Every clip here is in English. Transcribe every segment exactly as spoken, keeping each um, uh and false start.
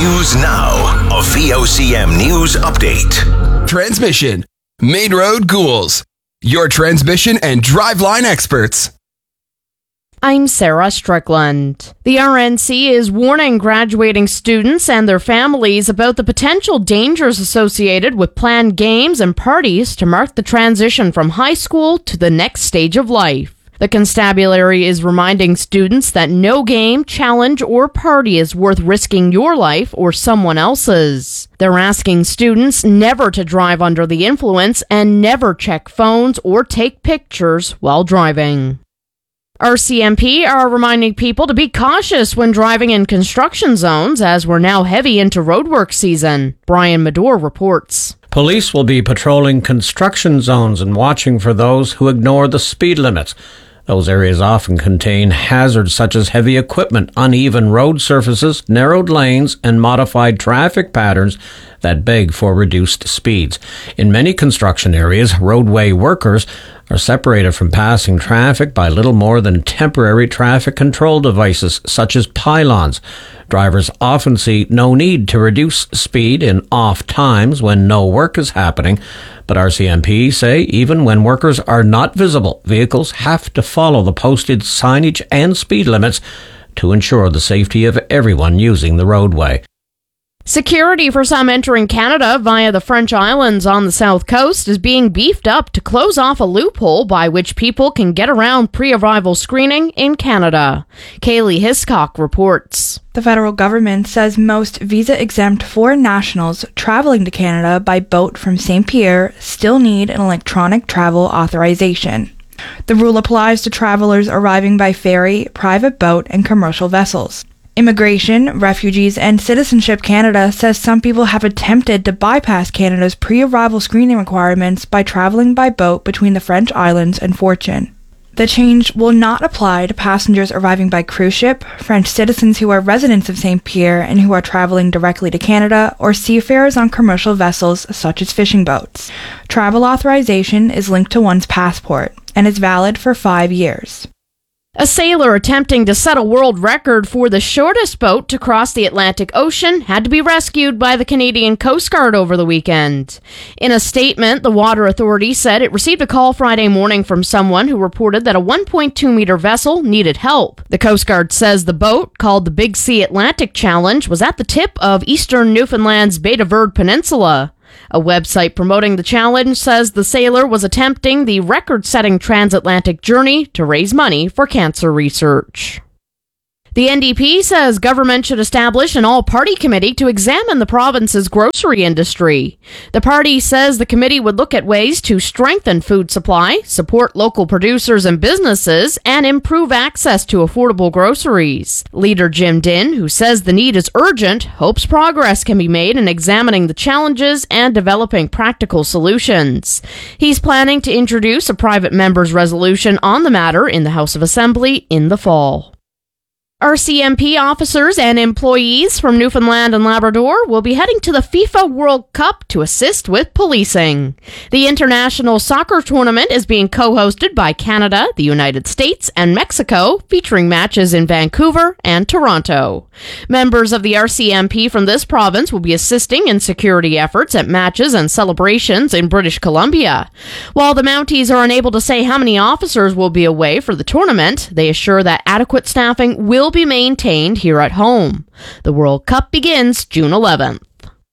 News Now, a V O C M News Update. Transmission. Main Road Ghouls. Your transmission and driveline experts. I'm Sarah Strickland. The R N C is warning graduating students and their families about the potential dangers associated with planned games and parties to mark the transition from high school to the next stage of life. The constabulary is reminding students that no game, challenge, or party is worth risking your life or someone else's. They're asking students never to drive under the influence and never check phones or take pictures while driving. R C M P are reminding people to be cautious when driving in construction zones as we're now heavy into roadwork season. Brian Medore reports. Police will be patrolling construction zones and watching for those who ignore the speed limits. Those areas often contain hazards such as heavy equipment, uneven road surfaces, narrowed lanes, and modified traffic patterns that beg for reduced speeds. In many construction areas, roadway workers are separated from passing traffic by little more than temporary traffic control devices, such as pylons. Drivers often see no need to reduce speed in off times when no work is happening, but R C M P say even when workers are not visible, vehicles have to follow the posted signage and speed limits to ensure the safety of everyone using the roadway. Security for some entering Canada via the French Islands on the south coast is being beefed up to close off a loophole by which people can get around pre-arrival screening in Canada. Kaylee Hiscock reports. The federal government says most visa-exempt foreign nationals traveling to Canada by boat from Saint Pierre still need an electronic travel authorization. The rule applies to travelers arriving by ferry, private boat, and commercial vessels. Immigration, Refugees, and Citizenship Canada says some people have attempted to bypass Canada's pre-arrival screening requirements by traveling by boat between the French Islands and Fortune. The change will not apply to passengers arriving by cruise ship, French citizens who are residents of Saint Pierre and who are traveling directly to Canada, or seafarers on commercial vessels such as fishing boats. Travel authorization is linked to one's passport and is valid for five years. A sailor attempting to set a world record for the shortest boat to cross the Atlantic Ocean had to be rescued by the Canadian Coast Guard over the weekend. In a statement, the Water Authority said it received a call Friday morning from someone who reported that a one point two meter vessel needed help. The Coast Guard says the boat, called the Big Sea Atlantic Challenge, was at the tip of eastern Newfoundland's Bay de Verde Peninsula. A website promoting the challenge says the sailor was attempting the record-setting transatlantic journey to raise money for cancer research. The N D P says government should establish an all-party committee to examine the province's grocery industry. The party says the committee would look at ways to strengthen food supply, support local producers and businesses, and improve access to affordable groceries. Leader Jim Dinh, who says the need is urgent, hopes progress can be made in examining the challenges and developing practical solutions. He's planning to introduce a private member's resolution on the matter in the House of Assembly in the fall. R C M P officers and employees from Newfoundland and Labrador will be heading to the FIFA World Cup to assist with policing. The international soccer tournament is being co-hosted by Canada, the United States, and Mexico, featuring matches in Vancouver and Toronto. Members of the R C M P from this province will be assisting in security efforts at matches and celebrations in British Columbia. While the Mounties are unable to say how many officers will be away for the tournament, they assure that adequate staffing will be maintained here at home. The World Cup begins June eleventh.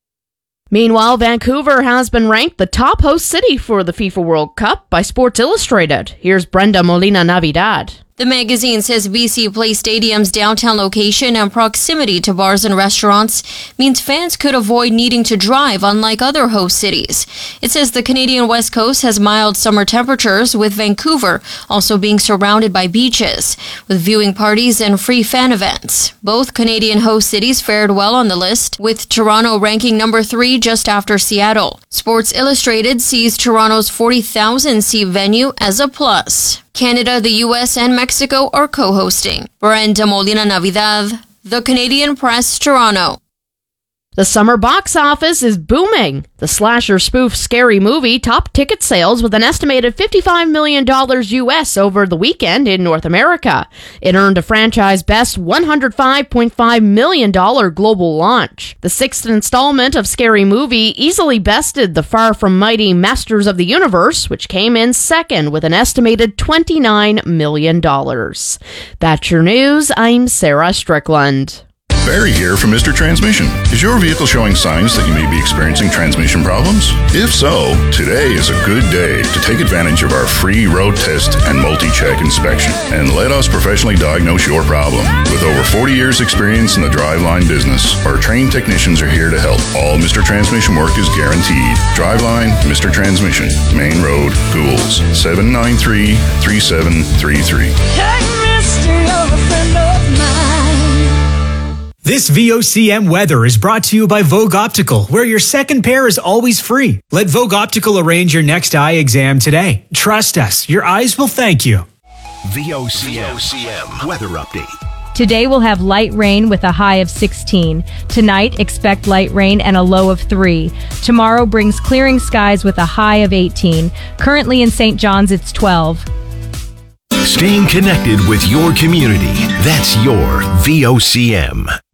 Meanwhile, Vancouver has been ranked the top host city for the FIFA World Cup by Sports Illustrated. Here's Brenda Molina Navidad. The magazine says B C Place Stadium's downtown location and proximity to bars and restaurants means fans could avoid needing to drive, unlike other host cities. It says the Canadian West Coast has mild summer temperatures, with Vancouver also being surrounded by beaches, with viewing parties and free fan events. Both Canadian host cities fared well on the list, with Toronto ranking number three just after Seattle. Sports Illustrated sees Toronto's forty thousand seat venue as a plus. Canada, the U S, and Mexico are co-hosting. Brenda Molina Navidad, The Canadian Press, Toronto. The summer box office is booming. The slasher spoof Scary Movie topped ticket sales with an estimated fifty-five million dollars U S over the weekend in North America. It earned a franchise best one hundred five point five million dollars global launch. The sixth installment of Scary Movie easily bested the far from mighty Masters of the Universe, which came in second with an estimated twenty-nine million dollars. That's your news. I'm Sarah Strickland. Barry here from Mister Transmission. Is your vehicle showing signs that you may be experiencing transmission problems? If so, today is a good day to take advantage of our free road test and multi-check inspection and let us professionally diagnose your problem. With over forty years experience in the driveline business, our trained technicians are here to help. All Mister Transmission work is guaranteed. Driveline, Mister Transmission, Main Road, Goulds, seven nine three, three seven three three. Hey, mister, you're a friend of mine. This V O C M weather is brought to you by Vogue Optical, where your second pair is always free. Let Vogue Optical arrange your next eye exam today. Trust us, your eyes will thank you. V O C M weather update. Today we'll have light rain with a high of sixteen. Tonight, expect light rain and a low of three. Tomorrow brings clearing skies with a high of eighteen. Currently in Saint John's, it's twelve. Staying connected with your community. That's your V O C M.